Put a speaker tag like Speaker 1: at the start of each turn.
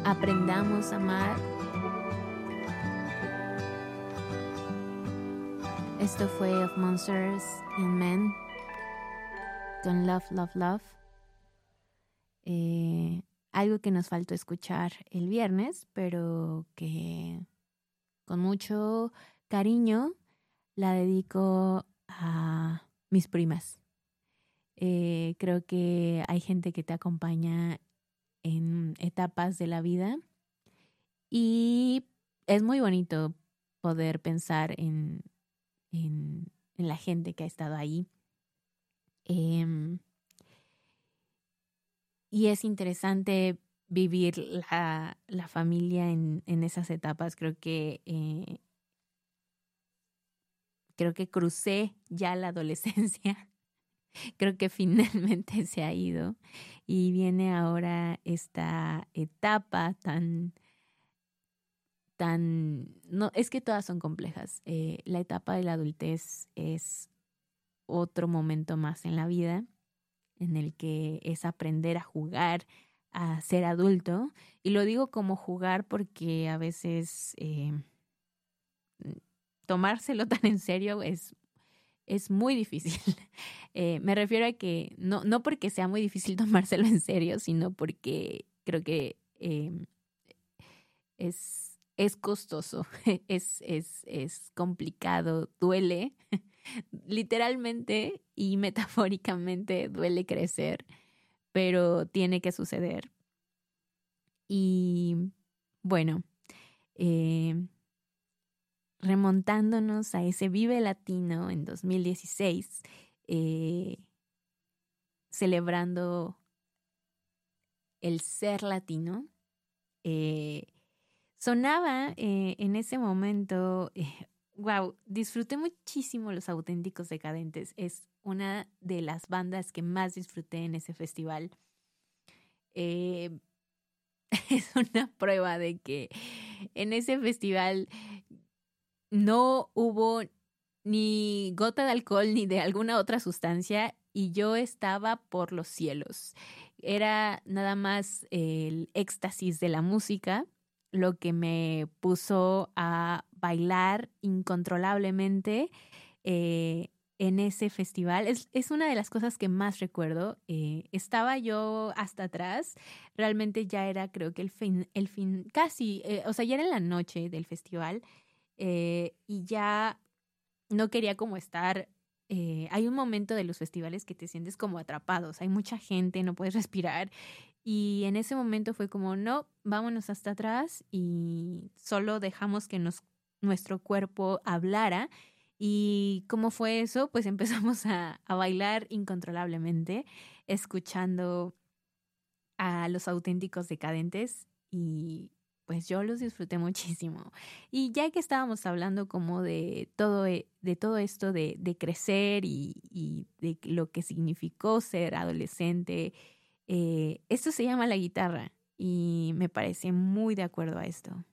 Speaker 1: aprendamos a amar. Esto fue Of Monsters and Men con Love, Love, Love. Algo que nos faltó escuchar el viernes, pero que con mucho cariño la dedico a mis primas. Creo que hay gente que te acompaña en etapas de la vida y es muy bonito poder pensar en la gente que ha estado ahí. Y es interesante vivir la familia en esas etapas. Creo que crucé ya la adolescencia. Creo que finalmente se ha ido y viene ahora esta etapa no, es que todas son complejas. La etapa de la adultez es otro momento más en la vida en el que es aprender a jugar, a ser adulto. Y lo digo como jugar porque a veces tomárselo tan en serio es muy difícil. Me refiero a que no porque sea muy difícil tomárselo en serio, sino porque creo que es costoso, es complicado, duele. Literalmente y metafóricamente duele crecer, pero tiene que suceder. Y bueno, remontándonos a ese Vive Latino en 2016, celebrando el ser latino, sonaba en ese momento, wow, disfruté muchísimo Los Auténticos Decadentes. Es una de las bandas que más disfruté en ese festival. Es una prueba de que en ese festival no hubo ni gota de alcohol ni de alguna otra sustancia y yo estaba por los cielos. Era nada más el éxtasis de la música lo que me puso a bailar incontrolablemente en ese festival. Es una de las cosas que más recuerdo. Estaba yo hasta atrás. Realmente ya era, creo que el fin casi, o sea, ya era en la noche del festival. Y ya no quería como estar. Hay un momento de los festivales que te sientes como atrapados, hay mucha gente, no puedes respirar y en ese momento fue como no, vámonos hasta atrás y solo dejamos que nuestro cuerpo hablara. ¿Y cómo fue eso? Pues empezamos a bailar incontrolablemente, escuchando a Los Auténticos Decadentes y pues yo los disfruté muchísimo. Y ya que estábamos hablando como de todo esto de crecer y de lo que significó ser adolescente, esto se llama la guitarra y me parece muy de acuerdo a esto.